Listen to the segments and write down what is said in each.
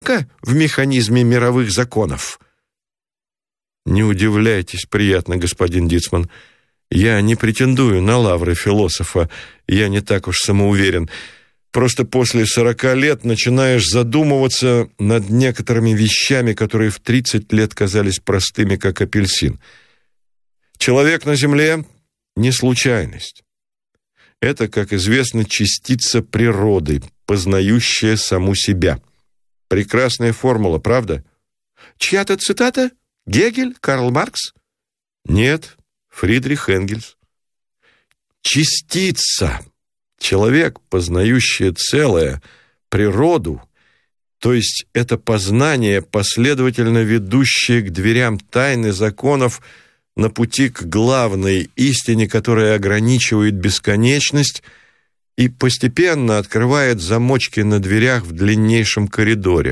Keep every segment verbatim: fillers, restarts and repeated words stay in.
человека в механизме мировых законов? Не удивляйтесь, приятно, господин Дицман. Я не претендую на лавры философа, я не так уж самоуверен. Просто после сорока лет начинаешь задумываться над некоторыми вещами, которые в тридцать лет казались простыми, как апельсин. Человек на Земле — не случайность. Это, как известно, частица природы, познающая саму себя. Прекрасная формула, правда? Чья-то цитата? Гегель? Карл Маркс? Нет, Фридрих Энгельс. Частица. Человек, познающий целое, природу, то есть это познание, последовательно ведущее к дверям тайны законов на пути к главной истине, которая ограничивает бесконечность и постепенно открывает замочки на дверях в длиннейшем коридоре.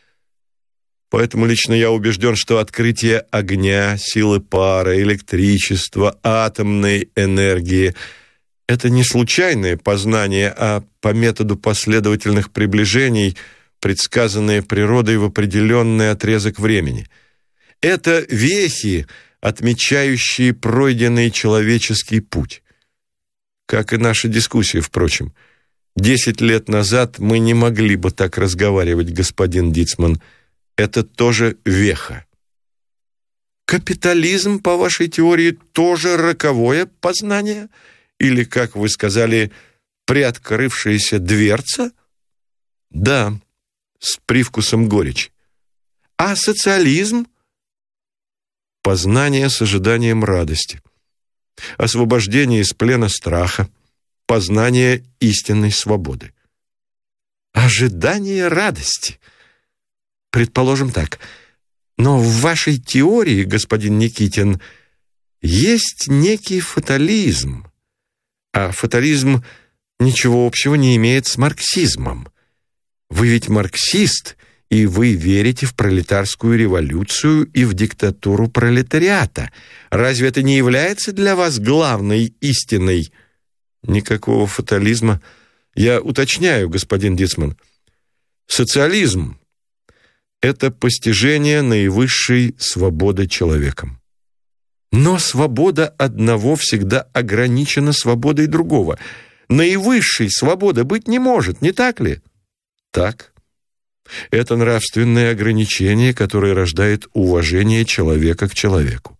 Поэтому лично я убежден, что открытие огня, силы пара, электричества, атомной энергии — это не случайное познание, а по методу последовательных приближений, предсказанные природой в определенный отрезок времени. Это вехи, отмечающие пройденный человеческий путь. Как и наша дискуссия, впрочем. Десять лет назад мы не могли бы так разговаривать, господин Дицман. Это тоже веха. Капитализм, по вашей теории, тоже роковое познание? Или, как вы сказали, приоткрывшаяся дверца? Да, с привкусом горечи. А социализм? Познание с ожиданием радости. Освобождение из плена страха. Познание истинной свободы. Ожидание радости. Предположим так. Но в вашей теории, господин Никитин, есть некий фатализм. А фатализм ничего общего не имеет с марксизмом. Вы ведь марксист, и вы верите в пролетарскую революцию и в диктатуру пролетариата. Разве это не является для вас главной истиной? Никакого фатализма. Я уточняю, господин Дицман. Социализм — это постижение наивысшей свободы человеком. Но свобода одного всегда ограничена свободой другого. Наивысшей свободы быть не может, не так ли? Так. Это нравственное ограничение, которое рождает уважение человека к человеку.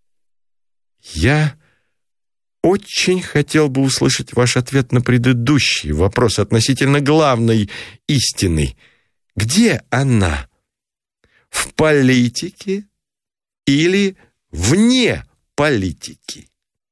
Я очень хотел бы услышать ваш ответ на предыдущий вопрос относительно главной истины. Где она? В политике или вне политики?